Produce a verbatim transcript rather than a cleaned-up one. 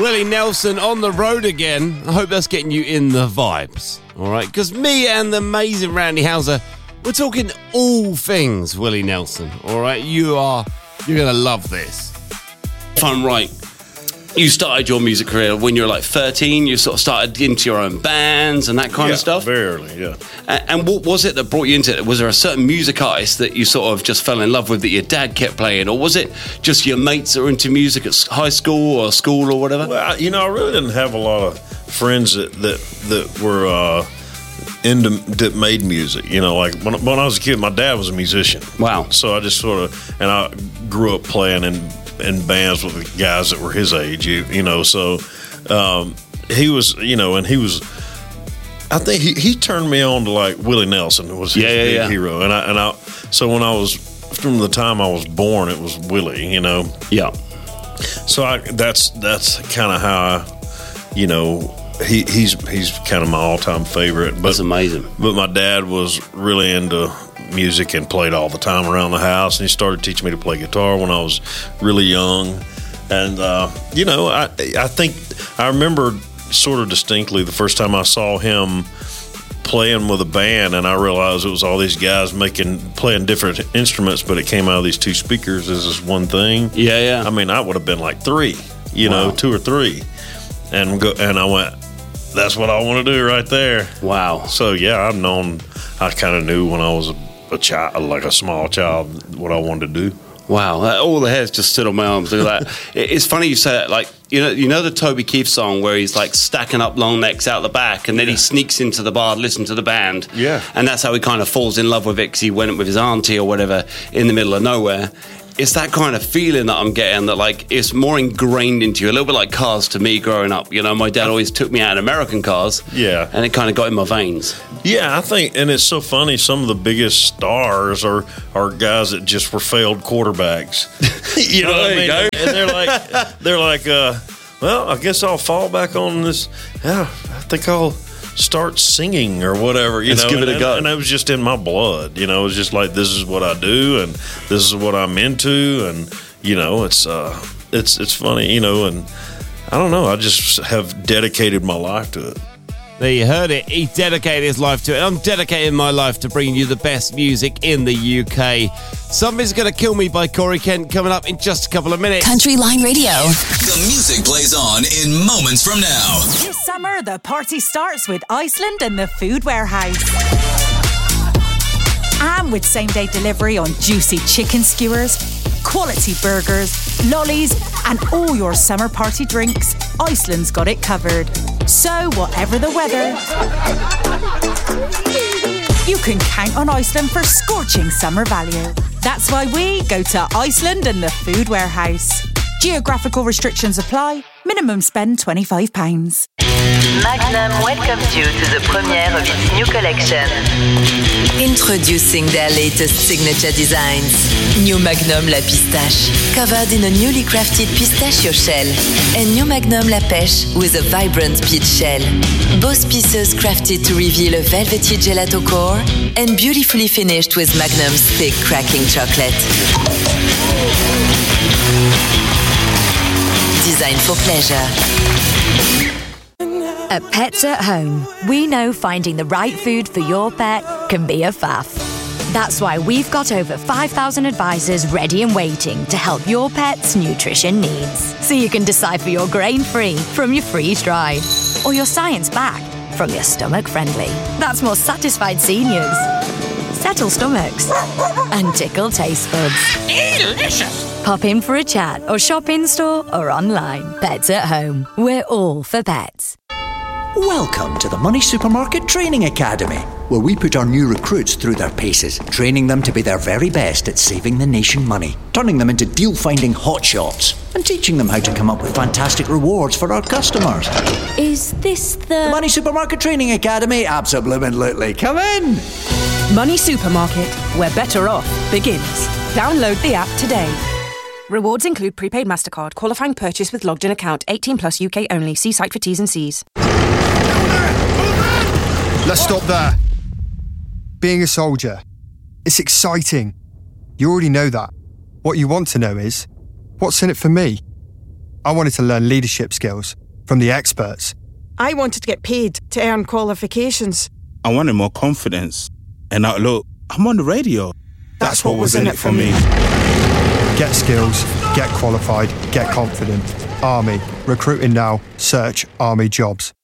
Willie Nelson on the road again. I hope that's getting you in the vibes. All right, because me and the amazing Randy Houser, we're talking all things Willie Nelson. All right, you are, you're going to love this. If I'm right, you started your music career when you were like thirteen. You sort of started into your own bands and that kind yeah, of stuff. Very early, yeah. And, and what was it that brought you into it? Was there a certain music artist that you sort of just fell in love with that your dad kept playing, or was it just your mates that were into music at high school or school or whatever? Well, you know, I really didn't have a lot of friends that that, that were uh, into that made music. You know, like when, when I was a kid, my dad was a musician. Wow. So I just sort of, and I grew up playing in. in bands with the guys that were his age, you, you know, so um, he was, you know, and he was, I think he, he turned me on to like Willie Nelson was his yeah, yeah, big yeah. hero. And I, and I, so when I was, from the time I was born, it was Willie, you know? Yeah. So I, that's, that's kind of how I, you know, he, he's, he's kind of my all time favorite. But, that's amazing. But my dad was really into music and played all the time around the house, and he started teaching me to play guitar when I was really young. And uh, you know, I I think I remember sort of distinctly the first time I saw him playing with a band, and I realized it was all these guys making playing different instruments, but it came out of these two speakers as this one thing. Yeah, yeah. I mean, I would have been like three, you wow. know, two or three, and go, and I went, that's what I want to do right there. Wow. So yeah, I've known, I kind of knew when I was a a child, like a small child, what I wanted to do. Wow, that, all the hairs just stood on my arms. Look at that. it, it's funny you say that. Like, you know, you know the Toby Keith song where he's like stacking up long necks out the back, and then yeah. he sneaks into the bar to listen to the band. Yeah, and that's how he kind of falls in love with it, because he went with his auntie or whatever in the middle of nowhere. It's that kind of feeling that I'm getting, that like it's more ingrained into you, a little bit like Cars to me growing up. You know, my dad always took me out in American Cars. Yeah. And it kind of got in my veins. Yeah, I think, and it's so funny, some of the biggest stars are, are guys that just were failed quarterbacks. you know oh, what I mean? Go. And they're like, they're like, uh, well, I guess I'll fall back on this. Yeah, I think I'll start singing or whatever, you Let's know. give it and, a go. And it was just in my blood, you know. It was just like, this is what I do, and this is what I'm into, and you know, it's uh, it's it's funny, you know. And I don't know, I just have dedicated my life to it. There, you heard it. He dedicated his life to it. I'm dedicating my life to bringing you the best music in the U K. Something's Gonna Kill Me by Corey Kent coming up in just a couple of minutes. Country Line Radio. The music plays on in moments from now. This summer, the party starts with Iceland and the Food Warehouse. And with same-day delivery on juicy chicken skewers, quality burgers, lollies, and all your summer party drinks, Iceland's got it covered. So, whatever the weather, you can count on Iceland for scorching summer value. That's why we go to Iceland and the Food Warehouse. Geographical restrictions apply. Minimum spend twenty-five pounds. Magnum welcomes you to the premiere of its new collection. Introducing their latest signature designs. New Magnum La Pistache, covered in a newly crafted pistachio shell. And New Magnum La Pêche with a vibrant peach shell. Both pieces crafted to reveal a velvety gelato core and beautifully finished with Magnum's thick cracking chocolate. Designed for pleasure. At Pets at Home, we know finding the right food for your pet can be a faff. That's why we've got over five thousand advisors ready and waiting to help your pet's nutrition needs. So you can decipher your grain-free from your freeze-dried, or your science-backed from your stomach-friendly. That's more satisfied seniors, settle stomachs, and tickle taste buds. Delicious! Pop in for a chat or shop in-store or online. Pets at Home. We're all for pets. Welcome to the Money Supermarket Training Academy, where we put our new recruits through their paces, training them to be their very best at saving the nation money, turning them into deal-finding hotshots, and teaching them how to come up with fantastic rewards for our customers. Is this the... The Money Supermarket Training Academy? Absolutely. Come in! Money Supermarket, where better off begins. Download the app today. Rewards include prepaid MasterCard, qualifying purchase with logged in account, eighteen plus U K only. See site for T's and C's. Let's stop there. Being a soldier, it's exciting. You already know that. What you want to know is, what's in it for me? I wanted to learn leadership skills from the experts. I wanted to get paid to earn qualifications. I wanted more confidence. And now, look, I'm on the radio. That's, That's what, what was in it for me. Get skills, get qualified, get confident. Army. Recruiting now. Search Army Jobs.